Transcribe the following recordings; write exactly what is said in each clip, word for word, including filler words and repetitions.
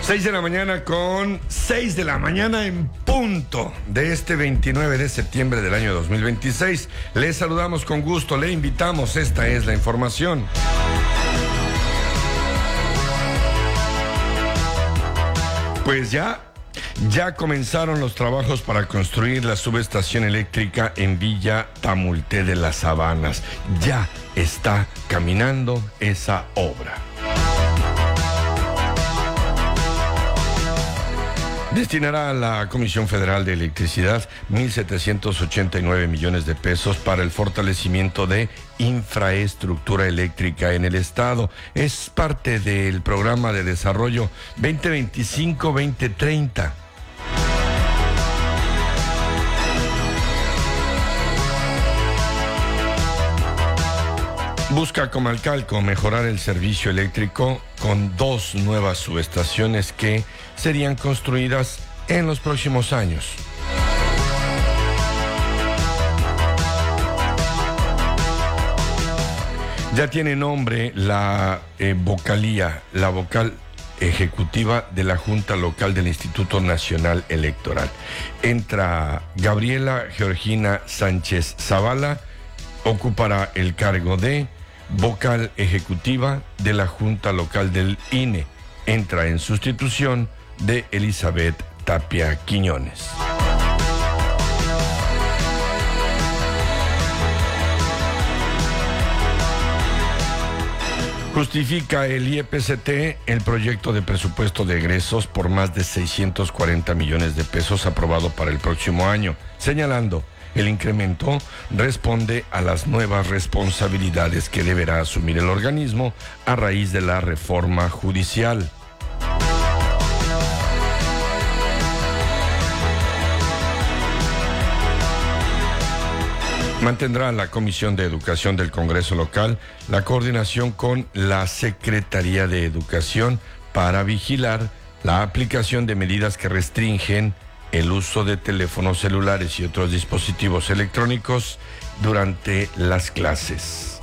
seis de la mañana con seis de la mañana en punto de este veintinueve de septiembre del año dos mil veintiséis. Les saludamos con gusto, le invitamos, esta es la información. Pues ya, ya comenzaron los trabajos para construir la subestación eléctrica en Villa Tamulté de las Sabanas. Ya está caminando esa obra. Destinará a la Comisión Federal de Electricidad mil setecientos ochenta y nueve millones de pesos para el fortalecimiento de infraestructura eléctrica en el estado. Es parte del programa de desarrollo veinte veinticinco veinte treinta. Busca Comalcalco mejorar el servicio eléctrico con dos nuevas subestaciones que serían construidas en los próximos años. Ya tiene nombre la eh, vocalía, la vocal ejecutiva de la Junta Local del Instituto Nacional Electoral. Entra Gabriela Georgina Sánchez Zavala, ocupará el cargo de vocal ejecutiva de la Junta Local del I N E. Entra en sustitución de Elizabeth Tapia Quiñones. Justifica el I E P C T el proyecto de presupuesto de egresos por más de seiscientos cuarenta millones de pesos aprobado para el próximo año, señalando el incremento responde a las nuevas responsabilidades que deberá asumir el organismo a raíz de la reforma judicial. Mantendrá la Comisión de Educación del Congreso Local la coordinación con la Secretaría de Educación para vigilar la aplicación de medidas que restringen el uso de teléfonos celulares y otros dispositivos electrónicos durante las clases.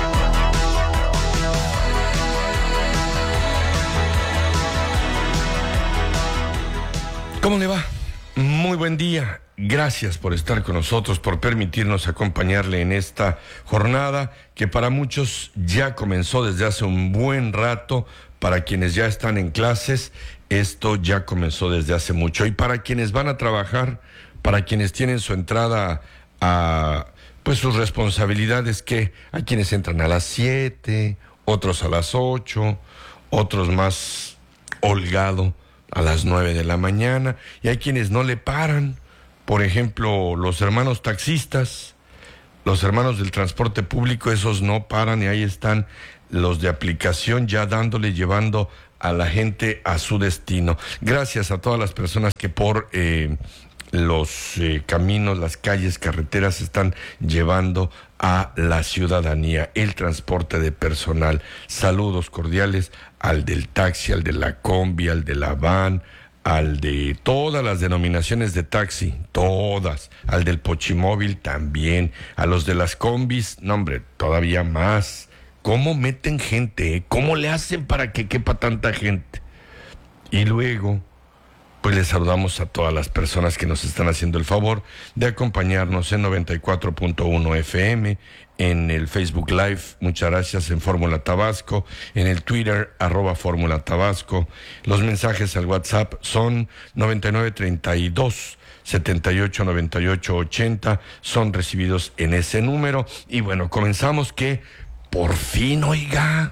¿Cómo le va? Muy buen día. Gracias por estar con nosotros, por permitirnos acompañarle en esta jornada que para muchos ya comenzó desde hace un buen rato. Para quienes ya están en clases, esto ya comenzó desde hace mucho. Y para quienes van a trabajar, para quienes tienen su entrada a pues sus responsabilidades, que hay quienes entran a las siete, otros a las ocho, otros más holgado a las nueve de la mañana, y hay quienes no le paran. Por ejemplo, los hermanos taxistas, los hermanos del transporte público, esos no paran y ahí están los de aplicación ya dándole, llevando a la gente a su destino. Gracias a todas las personas que por eh, los eh, caminos, las calles, carreteras están llevando a la ciudadanía el transporte de personal. Saludos cordiales al del taxi, al de la combi, al de la van, al de todas las denominaciones de taxi, todas, al del pochimóvil también, a los de las combis, no hombre, todavía más. ¿Cómo meten gente? ¿Eh? ¿Cómo le hacen para que quepa tanta gente? Y luego, pues les saludamos a todas las personas que nos están haciendo el favor de acompañarnos en noventa y cuatro punto uno F M, en el Facebook Live, muchas gracias, en Fórmula Tabasco, en el Twitter, arroba Fórmula Tabasco. Los mensajes al WhatsApp son noventa y nueve treinta y dos setenta y ocho noventa y ocho ochenta, son recibidos en ese número. Y bueno, comenzamos que, por fin, oiga,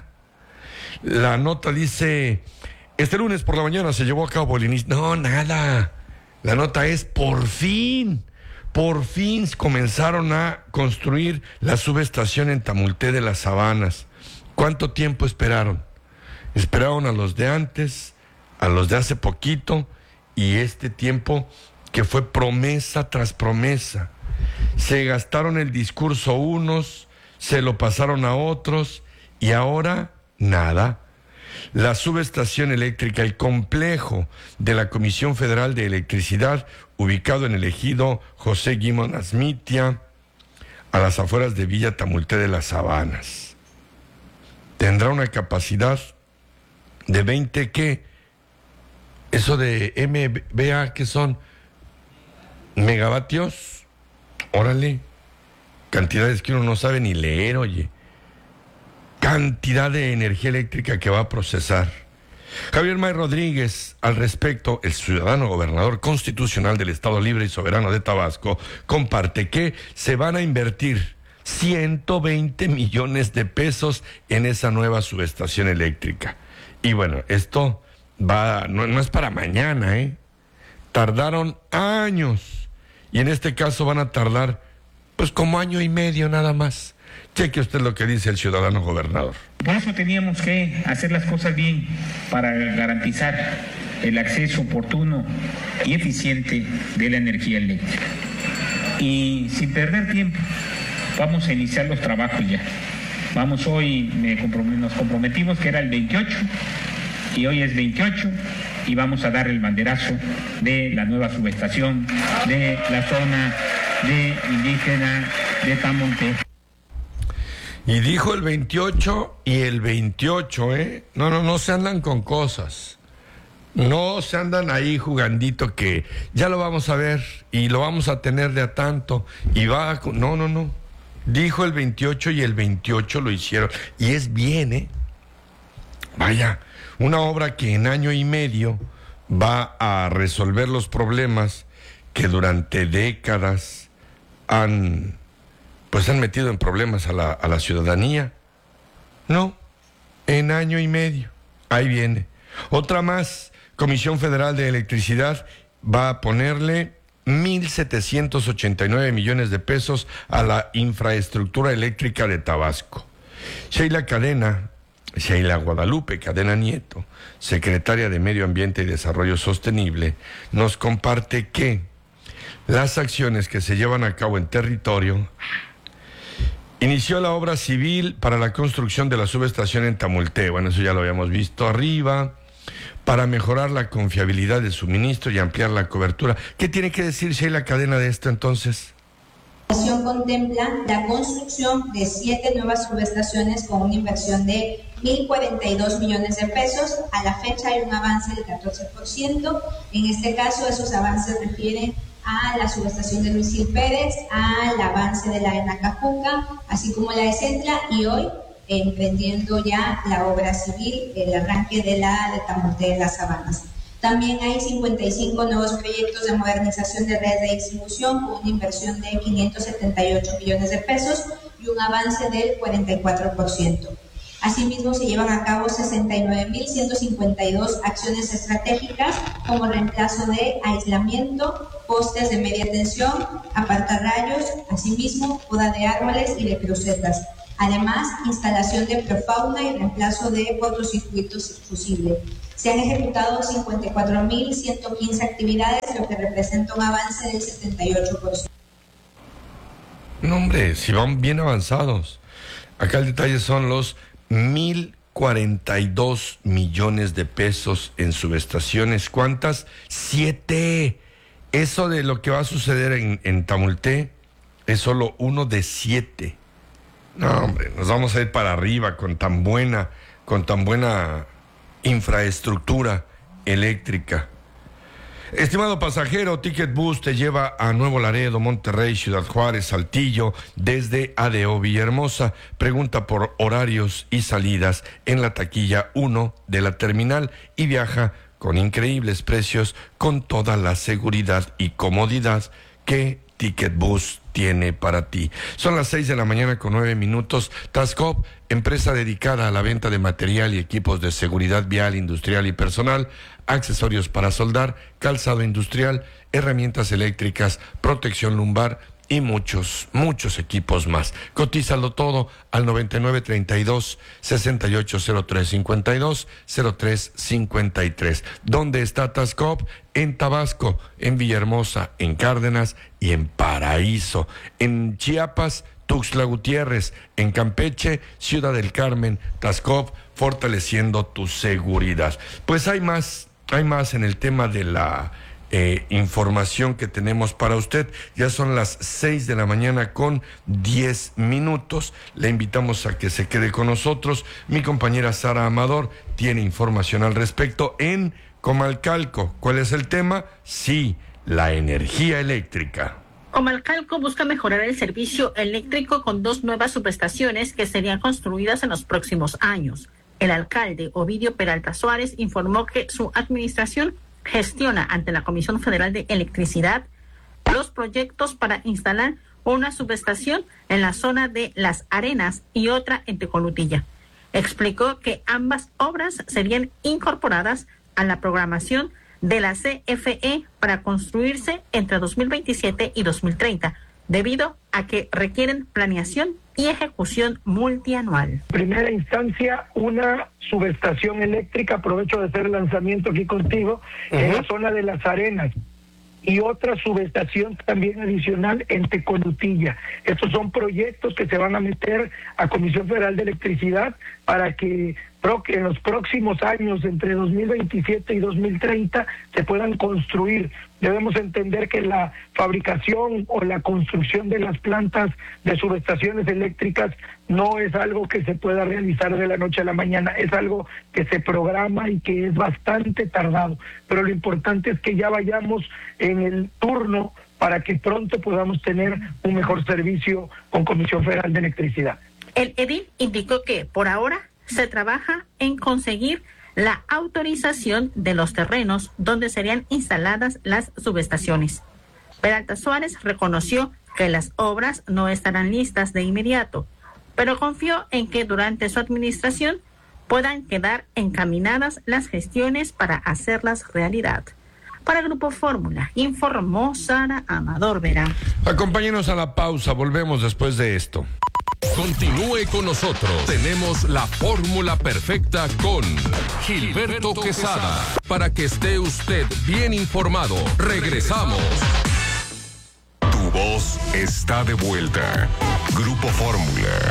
la nota dice: este lunes por la mañana se llevó a cabo el inicio. No, nada. La nota es: por fin, por fin comenzaron a construir la subestación en Tamulté de las Sabanas. ¿Cuánto tiempo esperaron? Esperaron a los de antes, a los de hace poquito, y este tiempo que fue promesa tras promesa. Se gastaron el discurso unos, se lo pasaron a otros, y ahora nada. La subestación eléctrica, el complejo de la Comisión Federal de Electricidad, ubicado en el ejido José Guimón Azmitia, a las afueras de Villa Tamulté de las Sabanas. Tendrá una capacidad de veinte, ¿qué? Eso de M V A, ¿qué son? Megavatios. Órale. Cantidades que uno no sabe ni leer, oye. Cantidad de energía eléctrica que va a procesar. Javier May Rodríguez, al respecto, el ciudadano gobernador constitucional del Estado Libre y Soberano de Tabasco, comparte que se van a invertir ciento veinte millones de pesos en esa nueva subestación eléctrica. Y bueno, esto va, no, no es para mañana, ¿eh? Tardaron años. Y en este caso van a tardar, pues como año y medio nada más. Cheque usted lo que dice el ciudadano gobernador. Por eso teníamos que hacer las cosas bien para garantizar el acceso oportuno y eficiente de la energía eléctrica. Y sin perder tiempo, vamos a iniciar los trabajos ya. Vamos hoy, me compromet- nos comprometimos que era el veintiocho y hoy es veintiocho y vamos a dar el banderazo de la nueva subestación de la zona de indígena de Tamonte. Y dijo el veintiocho y el veintiocho, ¿eh? No, no, no se andan con cosas. No se andan ahí jugandito que ya lo vamos a ver y lo vamos a tener de a tanto. Y va a... No, no, no. Dijo el veintiocho y el veintiocho lo hicieron. Y es bien, ¿eh? Vaya, una obra que en año y medio va a resolver los problemas que durante décadas han... pues han metido en problemas a la, a la ciudadanía. No, en año y medio. Ahí viene. Otra más, Comisión Federal de Electricidad va a ponerle mil setecientos ochenta y nueve millones de pesos a la infraestructura eléctrica de Tabasco. Sheila Cadena, Sheila Guadalupe Cadena Nieto, secretaria de Medio Ambiente y Desarrollo Sostenible, nos comparte que las acciones que se llevan a cabo en territorio... Inició la obra civil para la construcción de la subestación en Tamulté. Bueno, eso ya lo habíamos visto arriba. Para mejorar la confiabilidad del suministro y ampliar la cobertura. ¿Qué tiene que decir Sheila Cadena de esto entonces? La acción contempla la construcción de siete nuevas subestaciones con una inversión de mil cuarenta y dos millones de pesos. A la fecha hay un avance del catorce por ciento. En este caso, esos avances refieren a la subestación de Luis Gil Pérez, al avance de la de Nacajuca, así como la de Centla, y hoy eh, emprendiendo ya la obra civil, el arranque de la de Tamonte de las Sabanas. También hay cincuenta y cinco nuevos proyectos de modernización de red de distribución con una inversión de quinientos setenta y ocho millones de pesos y un avance del cuarenta y cuatro por ciento. Asimismo, se llevan a cabo sesenta y nueve mil ciento cincuenta y dos acciones estratégicas como reemplazo de aislamiento, postes de media tensión, apartarrayos, asimismo, poda de árboles y de crucetas. Además, instalación de profauna y reemplazo de cortocircuitos fusibles. Se han ejecutado cincuenta y cuatro mil ciento quince actividades, lo que representa un avance del setenta y ocho por ciento. No, hombre, si van bien avanzados. Acá el detalle son los mil cuarenta y dos millones de pesos en subestaciones. ¿Cuántas? Siete. Eso de lo que va a suceder en, en Tamulté es solo uno de siete. No, hombre, nos vamos a ir para arriba con tan buena, con tan buena infraestructura eléctrica. Estimado pasajero, Ticket Bus te lleva a Nuevo Laredo, Monterrey, Ciudad Juárez, Saltillo, desde A D O Villahermosa. Pregunta por horarios y salidas en la taquilla uno de la terminal y viaja con increíbles precios, con toda la seguridad y comodidad que Ticket Bus tiene para ti. Son las seis de la mañana con nueve minutos. Tascop, empresa dedicada a la venta de material y equipos de seguridad vial, industrial y personal, accesorios para soldar, calzado industrial, herramientas eléctricas, protección lumbar y muchos, muchos equipos más. Cotízalo todo al noventa y nueve treinta y dos sesenta y ocho cero tres cincuenta y dos cero tres cincuenta y tres. ¿Dónde está Tascop? En Tabasco, en Villahermosa, en Cárdenas y en Paraíso. En Chiapas, Tuxtla Gutiérrez. En Campeche, Ciudad del Carmen. Tascop, fortaleciendo tu seguridad. Pues hay más, hay más en el tema de la eh, información que tenemos para usted. Ya son las seis de la mañana con diez minutos. Le invitamos a que se quede con nosotros. Mi compañera Sara Amador tiene información al respecto en Comalcalco. ¿Cuál es el tema? Sí, la energía eléctrica. Comalcalco busca mejorar el servicio eléctrico con dos nuevas subestaciones que serían construidas en los próximos años. El alcalde Ovidio Peralta Suárez informó que su administración gestiona ante la Comisión Federal de Electricidad los proyectos para instalar una subestación en la zona de Las Arenas y otra en Tecolutilla. Explicó que ambas obras serían incorporadas a la programación de la C F E para construirse entre dos mil veintisiete y dos mil treinta, debido a que requieren planeación y ejecución multianual. Primera instancia, una subestación eléctrica, aprovecho de hacer el lanzamiento aquí contigo, uh-huh. en la zona de Las Arenas, y otra subestación también adicional en Tecolutilla. Estos son proyectos que se van a meter a Comisión Federal de Electricidad para que en los próximos años, entre dos mil veintisiete y dos mil treinta, se puedan construir. Debemos entender que la fabricación o la construcción de las plantas de subestaciones eléctricas no es algo que se pueda realizar de la noche a la mañana, es algo que se programa y que es bastante tardado. Pero lo importante es que ya vayamos en el turno para que pronto podamos tener un mejor servicio con Comisión Federal de Electricidad. El edil indicó que por ahora se trabaja en conseguir la autorización de los terrenos donde serían instaladas las subestaciones. Peralta Suárez reconoció que las obras no estarán listas de inmediato, pero confió en que durante su administración puedan quedar encaminadas las gestiones para hacerlas realidad. Para el Grupo Fórmula, informó Sara Amador Vera. Acompáñenos a la pausa, volvemos después de esto. Continúe con nosotros. Tenemos la fórmula perfecta con Gilberto Quesada. Para que esté usted bien informado. Regresamos. Tu voz está de vuelta. Grupo Fórmula.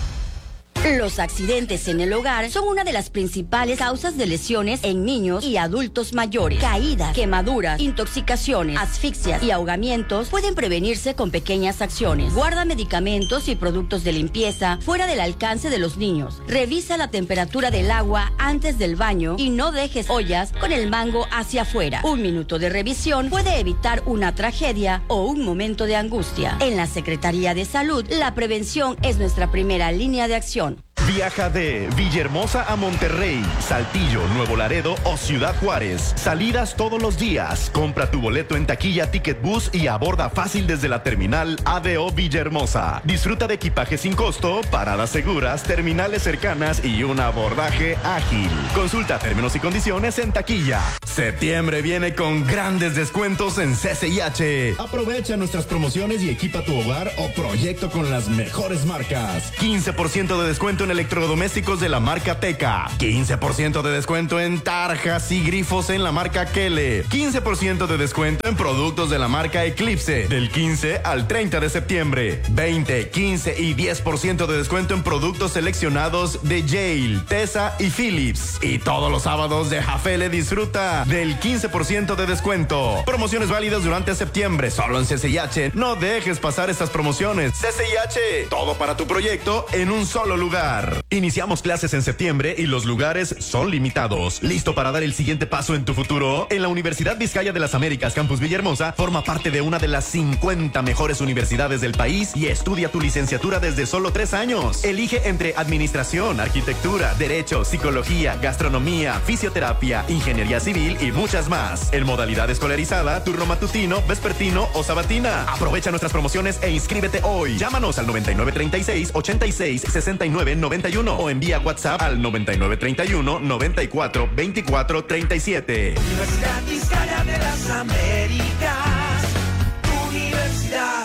Los accidentes en el hogar son una de las principales causas de lesiones en niños y adultos mayores. Caídas, quemaduras, intoxicaciones, asfixias y ahogamientos pueden prevenirse con pequeñas acciones. Guarda medicamentos y productos de limpieza fuera del alcance de los niños. Revisa la temperatura del agua antes del baño y no dejes ollas con el mango hacia afuera. Un minuto de revisión puede evitar una tragedia o un momento de angustia. En la Secretaría de Salud, la prevención es nuestra primera línea de acción. Viaja de Villahermosa a Monterrey, Saltillo, Nuevo Laredo o Ciudad Juárez. Salidas todos los días. Compra tu boleto en taquilla Ticket Bus y aborda fácil desde la terminal A D O Villahermosa. Disfruta de equipaje sin costo, paradas seguras, terminales cercanas y un abordaje ágil. Consulta términos y condiciones en taquilla. Septiembre viene con grandes descuentos en C C I H. Aprovecha nuestras promociones y equipa tu hogar o proyecto con las mejores marcas. quince por ciento de descuento en electrodomésticos de la marca Teca, quince por ciento de descuento en tarjas y grifos en la marca Kele, quince por ciento de descuento en productos de la marca Eclipse, del quince al treinta de septiembre, veinte, quince y diez por ciento de descuento en productos seleccionados de Yale, Tesa y Philips. Y todos los sábados de Jafele disfruta del quince por ciento de descuento. Promociones válidas durante septiembre, solo en C C I H. No dejes pasar estas promociones. C C I H, todo para tu proyecto en un solo lugar. Iniciamos clases en septiembre y los lugares son limitados. ¿Listo para dar el siguiente paso en tu futuro? En la Universidad Vizcaya de las Américas, Campus Villahermosa, forma parte de una de las cincuenta mejores universidades del país y estudia tu licenciatura desde solo tres años. Elige entre administración, arquitectura, derecho, psicología, gastronomía, fisioterapia, ingeniería civil y muchas más. En modalidad escolarizada, turno matutino, vespertino o sabatina. Aprovecha nuestras promociones e inscríbete hoy. Llámanos al noventa y nueve treinta y seis, ochenta y seis, sesenta y nueve noventa y uno o envía WhatsApp al noventa y nueve treinta y uno, noventa y cuatro, veinticuatro, treinta y siete. Universidad Vizcaya de las Américas, tu universidad.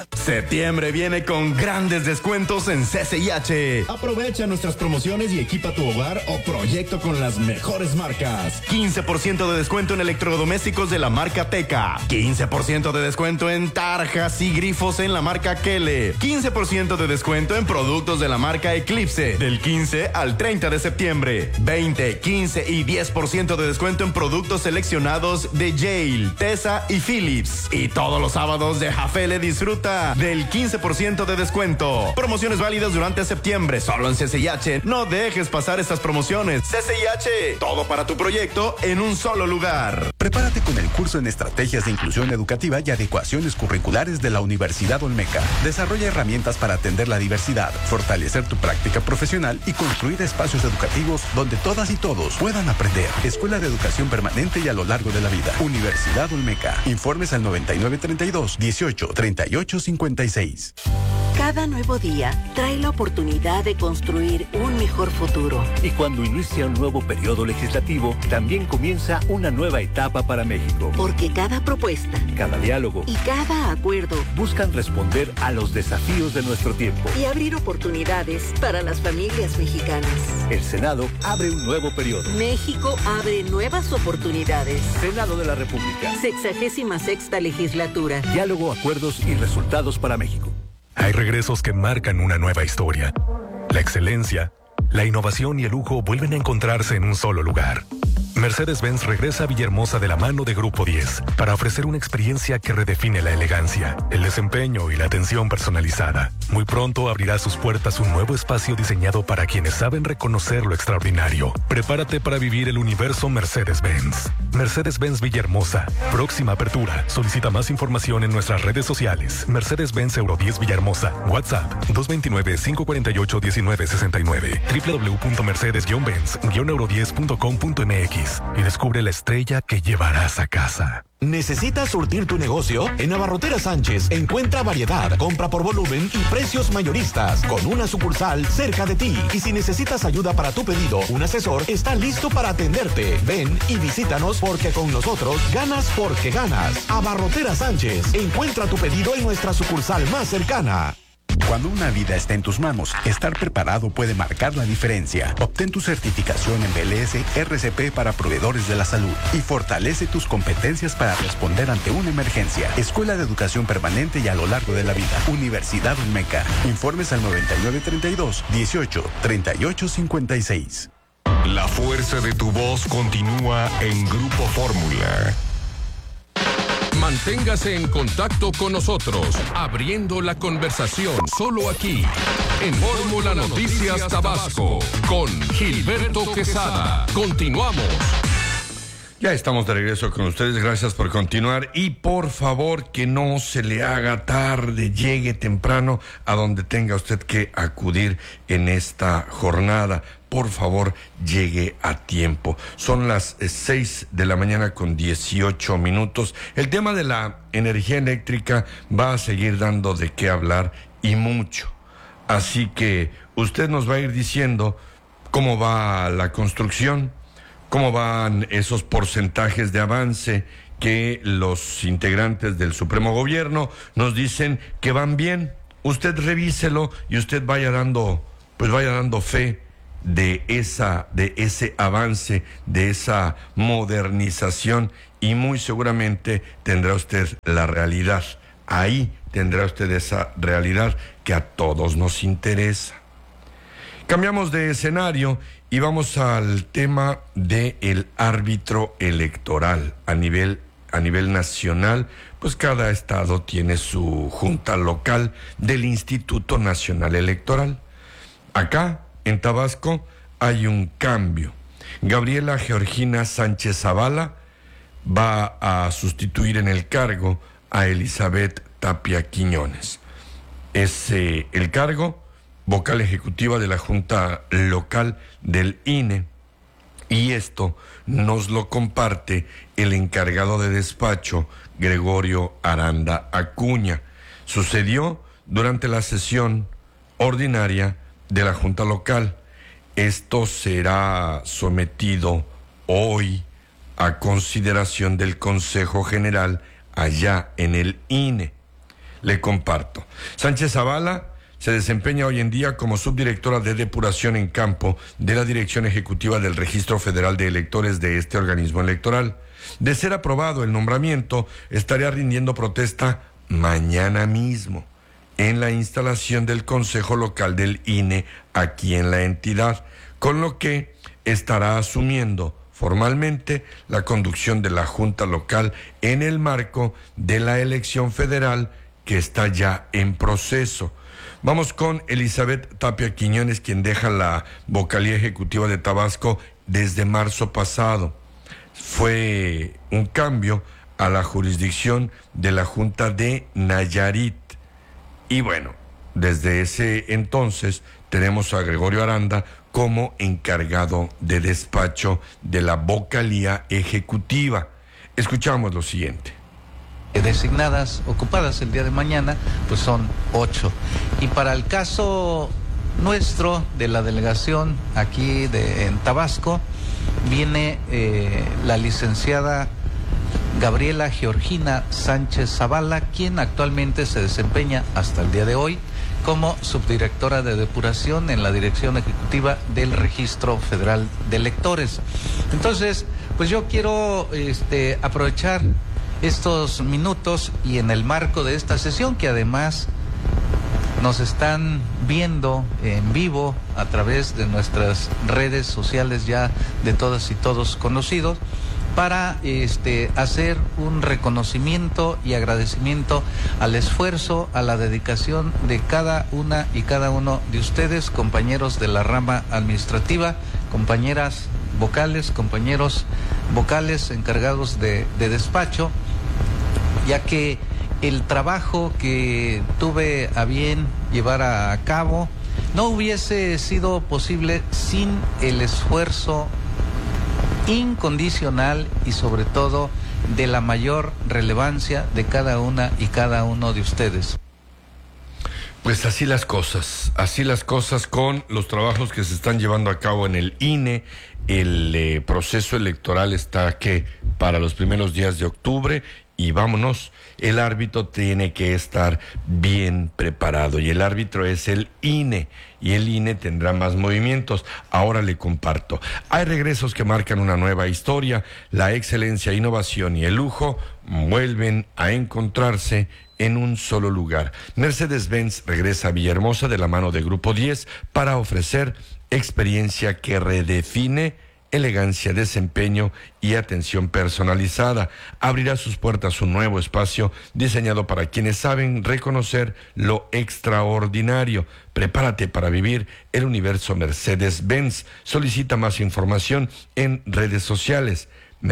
Septiembre viene con grandes descuentos en C C I H. Aprovecha nuestras promociones y equipa tu hogar o proyecto con las mejores marcas. quince por ciento de descuento en electrodomésticos de la marca Teca. quince por ciento de descuento en tarjas y grifos en la marca Kele. quince por ciento de descuento en productos de la marca Eclipse. Del quince al treinta de septiembre. veinte, quince y diez por ciento de descuento en productos seleccionados de Yale, Tesa y Philips. Y todos los sábados de Jafele disfruta del quince por ciento de descuento. Promociones válidas durante septiembre, solo en C C I H. No dejes pasar estas promociones. C C I H, todo para tu proyecto en un solo lugar. Prepárate con el curso en Estrategias de Inclusión Educativa y Adecuaciones Curriculares de la Universidad Olmeca. Desarrolla herramientas para atender la diversidad, fortalecer tu práctica profesional y construir espacios educativos donde todas y todos puedan aprender. Escuela de Educación Permanente y a lo largo de la vida. Universidad Olmeca. Informes al noventa y nueve treinta y dos, dieciocho, treinta y ocho cincuenta y seis. Cada nuevo día trae la oportunidad de construir un mejor futuro. Y cuando inicia un nuevo periodo legislativo, también comienza una nueva etapa para México. Porque cada propuesta, cada diálogo y cada acuerdo buscan responder a los desafíos de nuestro tiempo y abrir oportunidades para las familias mexicanas. El Senado abre un nuevo periodo. México abre nuevas oportunidades. Senado de la República. Sexagésima sexta legislatura. Diálogo, acuerdos y resultados para México. Hay regresos que marcan una nueva historia. La excelencia, la innovación y el lujo vuelven a encontrarse en un solo lugar. Mercedes-Benz regresa a Villahermosa de la mano de Grupo diez para ofrecer una experiencia que redefine la elegancia, el desempeño y la atención personalizada. Muy pronto abrirá sus puertas un nuevo espacio diseñado para quienes saben reconocer lo extraordinario. Prepárate para vivir el universo Mercedes-Benz. Mercedes-Benz Villahermosa. Próxima apertura. Solicita más información en nuestras redes sociales. Mercedes-Benz Euro diez Villahermosa. WhatsApp dos dos nueve, cinco cuatro ocho, uno nueve seis nueve. doble u doble u doble u punto mercedes benz euro diez punto com punto m x y descubre la estrella que llevarás a casa. ¿Necesitas surtir tu negocio? En Abarroteras Sánchez encuentra variedad, compra por volumen y precios mayoristas con una sucursal cerca de ti. Y si necesitas ayuda para tu pedido, un asesor está listo para atenderte. Ven y visítanos porque con nosotros ganas porque ganas. Abarroteras Sánchez, encuentra tu pedido en nuestra sucursal más cercana. Cuando una vida está en tus manos, estar preparado puede marcar la diferencia. Obtén tu certificación en B L S R C P para proveedores de la salud y fortalece tus competencias para responder ante una emergencia. Escuela de Educación Permanente y a lo largo de la vida. Universidad Olmeca. Informes al noventa y nueve treinta y dos, dieciocho, treinta y ocho cincuenta y seis. La fuerza de tu voz continúa en Grupo Fórmula. Manténgase en contacto con nosotros, abriendo la conversación solo aquí, en Fórmula Noticias Tabasco, con Gilberto Quesada. Continuamos. Ya estamos de regreso con ustedes, gracias por continuar y por favor que no se le haga tarde, llegue temprano a donde tenga usted que acudir en esta jornada. Por favor, llegue a tiempo. Son las seis de la mañana con dieciocho minutos. El tema de la energía eléctrica va a seguir dando de qué hablar y mucho. Así que usted nos va a ir diciendo cómo va la construcción, cómo van esos porcentajes de avance que los integrantes del Supremo Gobierno nos dicen que van bien. Usted revíselo y usted vaya dando, pues vaya dando fe de esa, de ese avance, de esa modernización y muy seguramente tendrá usted la realidad. Ahí tendrá usted esa realidad que a todos nos interesa. Cambiamos de escenario y vamos al tema del árbitro electoral a nivel, a nivel nacional. Pues cada estado tiene su junta local del Instituto Nacional Electoral. Acá, en Tabasco, hay un cambio. Gabriela Georgina Sánchez Zavala va a sustituir en el cargo a Elizabeth Tapia Quiñones. Es eh, el cargo vocal ejecutiva de la Junta Local del I N E, y esto nos lo comparte el encargado de despacho, Gregorio Aranda Acuña. Sucedió durante la sesión ordinaria de la Junta Local. Esto será sometido hoy a consideración del Consejo General allá en el I N E. Le comparto. Sánchez Zavala se desempeña hoy en día como subdirectora de depuración en campo de la Dirección Ejecutiva del Registro Federal de Electores de este organismo electoral. De ser aprobado el nombramiento, estaría rindiendo protesta mañana mismo en la instalación del Consejo Local del I N E aquí en la entidad, con lo que estará asumiendo formalmente la conducción de la Junta Local en el marco de la elección federal que está ya en proceso. Vamos con Elizabeth Tapia Quiñones, quien deja la vocalía ejecutiva de Tabasco desde marzo pasado. Fue un cambio a la jurisdicción de la Junta de Nayarit. Y bueno, desde ese entonces tenemos a Gregorio Aranda como encargado de despacho de la vocalía ejecutiva. Escuchamos lo siguiente. Designadas, ocupadas el día de mañana, pues son ocho. Y para el caso nuestro de la delegación aquí de, en Tabasco, viene eh, la licenciada Gabriela Georgina Sánchez Zavala, quien actualmente se desempeña hasta el día de hoy como subdirectora de depuración en la Dirección Ejecutiva del Registro Federal de Electores. Entonces, pues yo quiero este, aprovechar estos minutos y en el marco de esta sesión, que además nos están viendo en vivo a través de nuestras redes sociales ya de todas y todos conocidos, para este, hacer un reconocimiento y agradecimiento al esfuerzo, a la dedicación de cada una y cada uno de ustedes, compañeros de la rama administrativa, compañeras vocales, compañeros vocales encargados de, de despacho, ya que el trabajo que tuve a bien llevar a cabo no hubiese sido posible sin el esfuerzo incondicional y sobre todo de la mayor relevancia de cada una y cada uno de ustedes. Pues así las cosas, así las cosas con los trabajos que se están llevando a cabo en el I N E. El eh, proceso electoral está que para los primeros días de octubre y vámonos, el árbitro tiene que estar bien preparado y el árbitro es el I N E y el I N E tendrá más movimientos. Ahora le comparto. Hay regresos que marcan una nueva historia. La excelencia, innovación y el lujo vuelven a encontrarse en un solo lugar. Mercedes-Benz regresa a Villahermosa de la mano de Grupo diez para ofrecer experiencia que redefine elegancia, desempeño y atención personalizada. Abrirá sus puertas un nuevo espacio diseñado para quienes saben reconocer lo extraordinario. Prepárate para vivir el universo Mercedes-Benz. Solicita más información en redes sociales.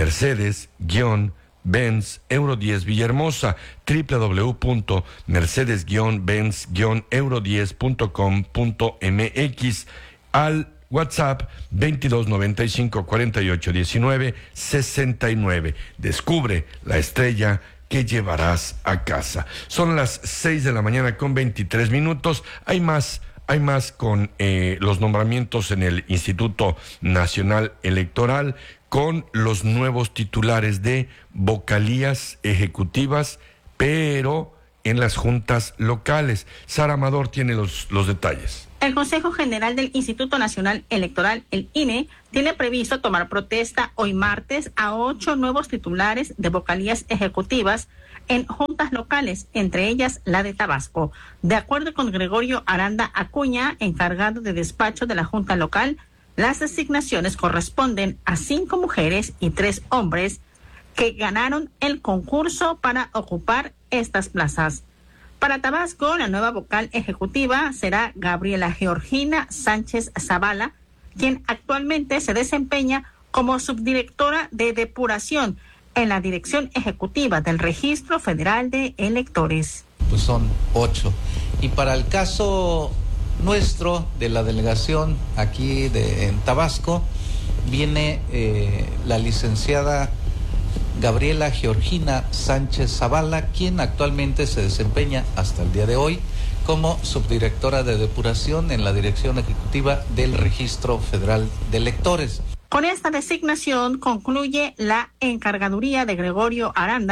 Mercedes-Benz Euro diez Villahermosa, doble u doble u doble u punto mercedes benz euro diez punto com punto m x, al WhatsApp veintidós noventa y cinco cuarenta y ocho diecinueve sesenta y nueve. Descubre la estrella que llevarás a casa. Son las seis de la mañana con veintitrés minutos. Hay más, hay más con eh, los nombramientos en el Instituto Nacional Electoral, con los nuevos titulares de vocalías ejecutivas, pero en las juntas locales. Sara Amador tiene los, los detalles. El Consejo General del Instituto Nacional Electoral, el I N E, tiene previsto tomar protesta hoy martes a ocho nuevos titulares de vocalías ejecutivas en juntas locales, entre ellas la de Tabasco. De acuerdo con Gregorio Aranda Acuña, encargado de despacho de la junta local, las designaciones corresponden a cinco mujeres y tres hombres que ganaron el concurso para ocupar estas plazas. Para Tabasco, la nueva vocal ejecutiva será Gabriela Georgina Sánchez Zavala, quien actualmente se desempeña como subdirectora de depuración en la Dirección Ejecutiva del Registro Federal de Electores. Pues son ocho. Y para el caso nuestro de la delegación aquí de, en Tabasco, viene eh, la licenciada Gabriela Georgina Sánchez Zavala, quien actualmente se desempeña hasta el día de hoy como subdirectora de depuración en la Dirección Ejecutiva del Registro Federal de Electores. Con esta designación concluye la encargaduría de Gregorio Aranda,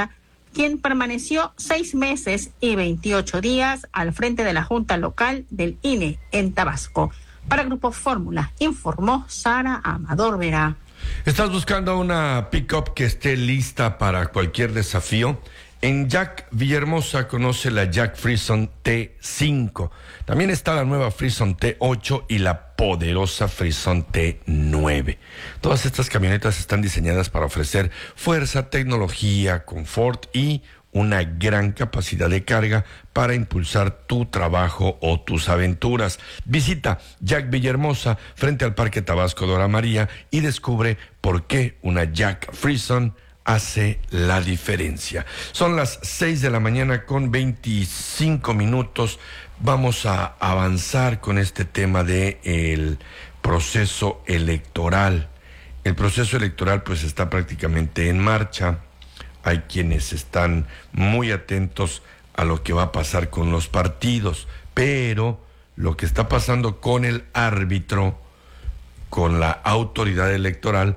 quien permaneció seis meses y veintiocho días al frente de la Junta Local del I N E en Tabasco. Para Grupo Fórmula, informó Sara Amador Vera. ¿Estás buscando una pick-up que esté lista para cualquier desafío? En Jack Villahermosa conoce la Jack Frison T cinco. También está la nueva Frison T ocho y la poderosa Frison T nueve. Todas estas camionetas están diseñadas para ofrecer fuerza, tecnología, confort y una gran capacidad de carga para impulsar tu trabajo o tus aventuras. Visita Jack Villahermosa frente al Parque Tabasco Dora María y descubre por qué una Jack Frison hace la diferencia. Son las seis de la mañana con veinticinco minutos. Vamos a avanzar con este tema de el proceso electoral. El proceso electoral pues está prácticamente en marcha. Hay quienes están muy atentos a lo que va a pasar con los partidos, pero lo que está pasando con el árbitro, con la autoridad electoral,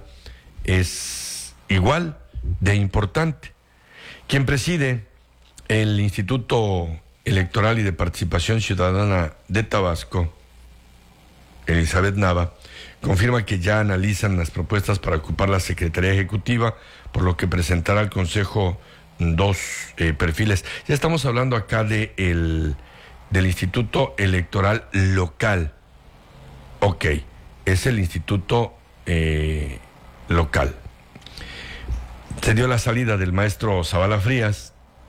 es igual de importante. Quien preside el Instituto Electoral y de Participación Ciudadana de Tabasco, Elizabeth Nava, confirma que ya analizan las propuestas para ocupar la Secretaría Ejecutiva, por lo que presentará al Consejo dos eh, perfiles. Ya estamos hablando acá de el, del Instituto Electoral Local. Ok, es el Instituto eh, Local. Se dio la salida del maestro Zavala Frías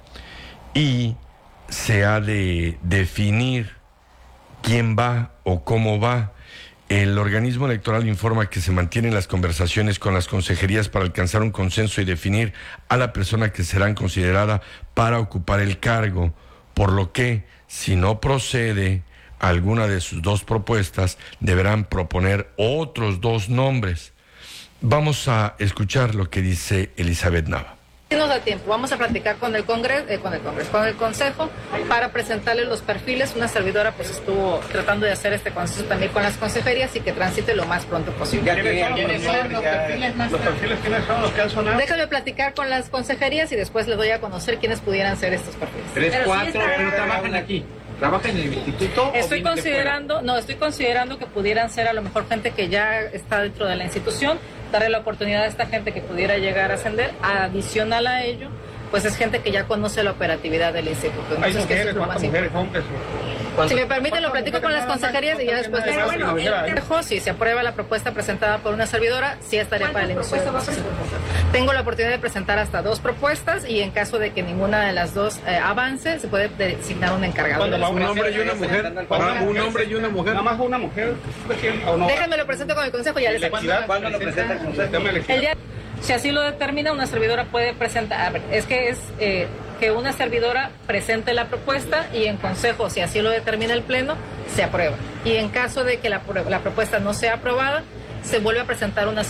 y se ha de definir quién va o cómo va. El organismo electoral informa que se mantienen las conversaciones con las consejerías para alcanzar un consenso y definir a la persona que será considerada para ocupar el cargo, por lo que, si no procede alguna de sus dos propuestas, deberán proponer otros dos nombres. Vamos a escuchar lo que dice Elizabeth Nava. Si nos da tiempo, vamos a platicar con el Congreso, eh, con el Congreso, con el Consejo para presentarle los perfiles. Una servidora pues estuvo tratando de hacer este consenso también con las consejerías y que transite lo más pronto posible. ¿Quiénes son los perfiles más? ¿Los perfiles quiénes son los que han sonado? Déjame platicar con las consejerías y después les doy a conocer quiénes pudieran ser estos perfiles. Tres, pero cuatro, sí pero trabajan aquí. ¿Trabajan en el instituto? Estoy considerando, no, estoy considerando que pudieran ser a lo mejor gente que ya está dentro de la institución, darle la oportunidad a esta gente que pudiera llegar a ascender. Adicional a ello, pues es gente que ya conoce la operatividad del instituto. Entonces, ¿hay mujeres, que cuántas mujeres, hombres? Si me permiten, lo platico con las consejerías y ya después les bueno, el, si se aprueba la propuesta presentada por una servidora, sí estaría para la emisión. Tengo la oportunidad de presentar hasta dos propuestas y en caso de que ninguna de las dos eh, avance, se puede designar un encargado. ¿Cuándo va un hombre y una mujer? ¿Un hombre y una mujer? ¿Nada más una mujer? No? Déjenme lo presento con el consejo y ya les aviso. ¿Cuándo lo presenta el consejo? El día, si así lo determina, una servidora puede presentar. A ver, es que es eh, que una servidora presente la propuesta y en consejo, si así lo determina el pleno, se aprueba. Y en caso de que la, la propuesta no sea aprobada, se vuelve a presentar una.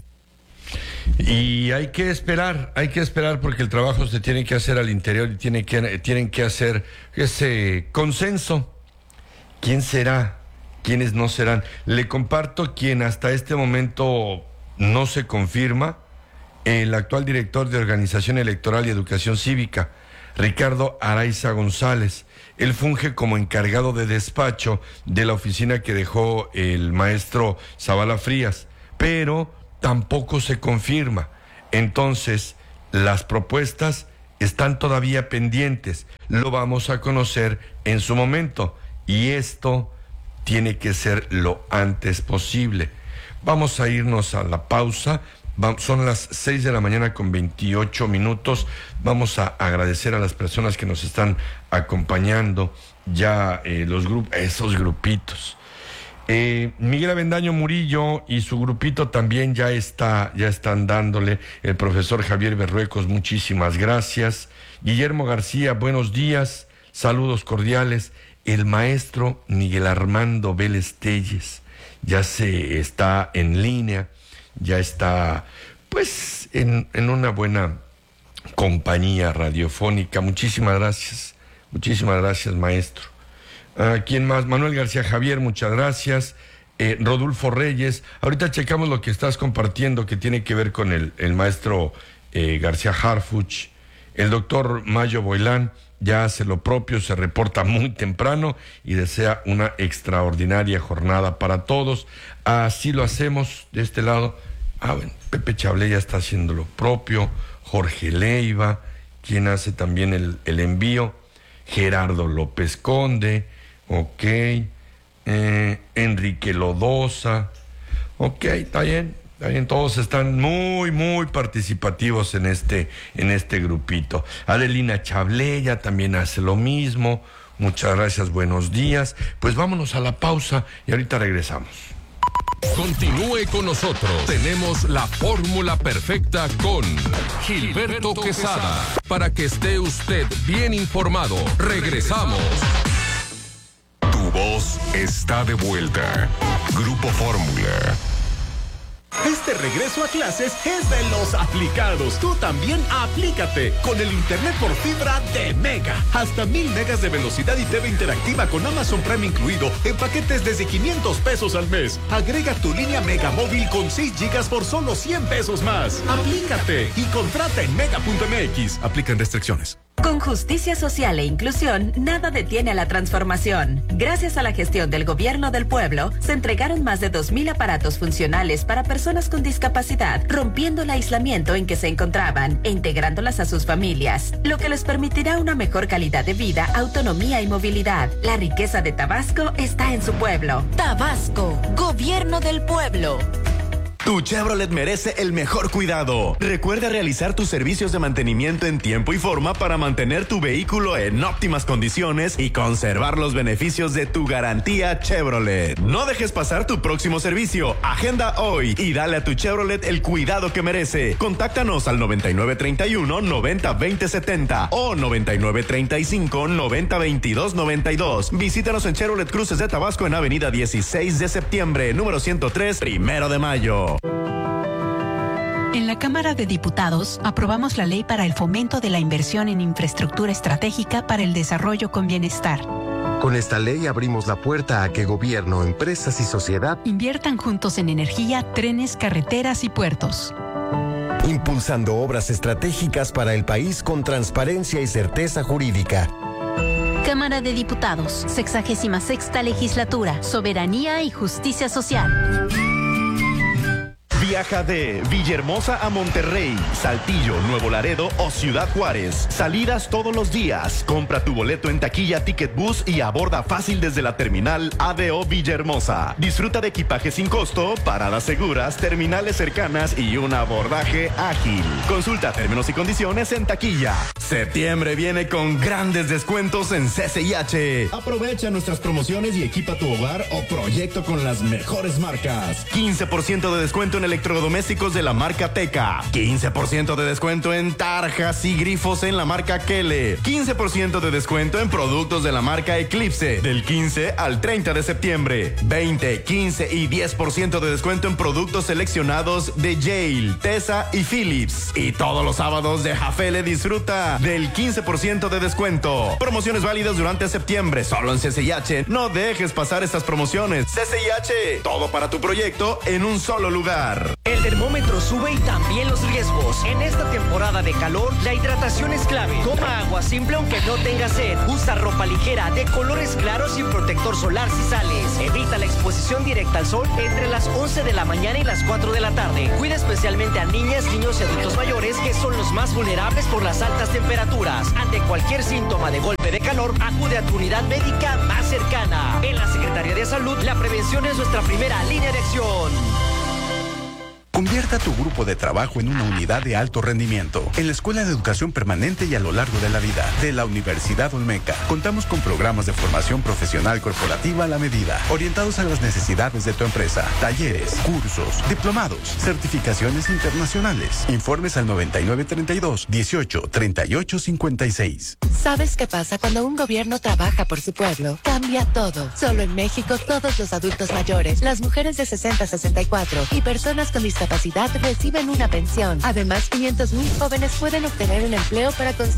Y hay que esperar, hay que esperar porque el trabajo se tiene que hacer al interior y tiene que, tienen que hacer ese consenso. ¿Quién será? ¿Quiénes no serán? Le comparto quien hasta este momento no se confirma, el actual director de Organización Electoral y Educación Cívica, Ricardo Araiza González. Él funge como encargado de despacho de la oficina que dejó el maestro Zavala Frías, pero tampoco se confirma. Entonces, las propuestas están todavía pendientes. Lo vamos a conocer en su momento y esto tiene que ser lo antes posible. Vamos a irnos a la pausa. Son las seis de la mañana con veintiocho minutos. Vamos a agradecer a las personas que nos están acompañando ya, eh, los grupos, esos grupitos. Eh, Miguel Avendaño Murillo y su grupito también ya está, ya están dándole. El profesor Javier Berruecos, muchísimas gracias. Guillermo García, buenos días, saludos cordiales. El maestro Miguel Armando Vélez Telles ya se está en línea. Ya está, pues, en, en una buena compañía radiofónica. Muchísimas gracias, muchísimas gracias, maestro. Uh, ¿Quién más? Manuel García Javier, muchas gracias. Eh, Rodolfo Reyes, ahorita checamos lo que estás compartiendo que tiene que ver con el, el maestro eh, García Harfuch. El doctor Mayo Boilán ya hace lo propio, se reporta muy temprano y desea una extraordinaria jornada para todos. Así lo hacemos de este lado. Ah, bueno, Pepe Chablé ya está haciendo lo propio, Jorge Leiva, quien hace también el, el envío, Gerardo López Conde, ok, eh, Enrique Lodosa, ok, está bien, está bien, todos están muy, muy participativos en este, en este grupito. Adelina Chablé ya también hace lo mismo, muchas gracias, buenos días. Pues vámonos a la pausa y ahorita regresamos. Continúe con nosotros. Tenemos la fórmula perfecta con Gilberto Quesada. Para que esté usted bien informado. Regresamos. Tu voz está de vuelta. Grupo Fórmula. Este regreso a clases es de los aplicados. Tú también aplícate con el internet por fibra de Mega. Hasta mil megas de velocidad y T V interactiva con Amazon Prime incluido en paquetes desde quinientos pesos al mes. Agrega tu línea Mega móvil con seis gigas por solo cien pesos más. Aplícate y contrata en mega punto m x. Aplican restricciones. Con justicia social e inclusión, nada detiene a la transformación. Gracias a la gestión del Gobierno del Pueblo, se entregaron más de dos mil aparatos funcionales para personas con discapacidad, rompiendo el aislamiento en que se encontraban e integrándolas a sus familias, lo que les permitirá una mejor calidad de vida, autonomía y movilidad. La riqueza de Tabasco está en su pueblo. Tabasco, Gobierno del Pueblo. Tu Chevrolet merece el mejor cuidado. Recuerda realizar tus servicios de mantenimiento en tiempo y forma para mantener tu vehículo en óptimas condiciones y conservar los beneficios de tu garantía Chevrolet. No dejes pasar tu próximo servicio. Agenda hoy y dale a tu Chevrolet el cuidado que merece. Contáctanos al noventa y nueve treinta y uno noventa veinte setenta o noventa y nueve treinta y cinco noventa veintidós noventa y dos. Visítanos en Chevrolet Cruces de Tabasco en Avenida dieciséis de septiembre, número ciento tres, primero de mayo. En la Cámara de Diputados aprobamos la ley para el fomento de la inversión en infraestructura estratégica para el desarrollo con bienestar. Con esta ley abrimos la puerta a que gobierno, empresas y sociedad inviertan juntos en energía, trenes, carreteras y puertos. Impulsando obras estratégicas para el país con transparencia y certeza jurídica. Cámara de Diputados, sexagésima sexta legislatura, soberanía y justicia social. Viaja de Villahermosa a Monterrey, Saltillo, Nuevo Laredo o Ciudad Juárez. Salidas todos los días. Compra tu boleto en taquilla Ticket Bus y aborda fácil desde la terminal A D O Villahermosa. Disfruta de equipaje sin costo, paradas seguras, terminales cercanas y un abordaje ágil. Consulta términos y condiciones en taquilla. Septiembre viene con grandes descuentos en C C I H. Aprovecha nuestras promociones y equipa tu hogar o proyecto con las mejores marcas. quince por ciento de descuento en electrodomésticos de la marca Teca, quince por ciento de descuento en tarjas y grifos en la marca Kele, quince por ciento de descuento en productos de la marca Eclipse del quince al treinta de septiembre, veinte, quince y diez por ciento de descuento en productos seleccionados de Yale, Tesa y Philips. Y todos los sábados de Jafele disfruta del quince por ciento de descuento. Promociones válidas durante septiembre, solo en C C I H. No dejes pasar estas promociones. C C I H, todo para tu proyecto en un solo lugar. El termómetro sube y también los riesgos. En esta temporada de calor, la hidratación es clave. Toma agua simple aunque no tengas sed. Usa ropa ligera de colores claros y protector solar si sales. Evita la exposición directa al sol entre las once de la mañana y las cuatro de la tarde. Cuida especialmente a niñas, niños y adultos mayores que son los más vulnerables por las altas temperaturas. Ante cualquier síntoma de golpe de calor, acude a tu unidad médica más cercana. En la Secretaría de Salud, la prevención es nuestra primera línea de acción. Convierta tu grupo de trabajo en una unidad de alto rendimiento. En la Escuela de Educación Permanente y a lo largo de la vida de la Universidad Olmeca, contamos con programas de formación profesional corporativa a la medida, orientados a las necesidades de tu empresa, talleres, cursos, diplomados, certificaciones internacionales. Informes al noventa y nueve treinta y dos, dieciocho, treinta y ocho, cincuenta y seis. ¿Sabes qué pasa cuando un gobierno trabaja por su pueblo? Cambia todo. Solo en México, todos los adultos mayores, las mujeres de sesenta a sesenta y cuatro y personas con discapacidad reciben una pensión. Además, quinientos mil jóvenes pueden obtener un empleo para construir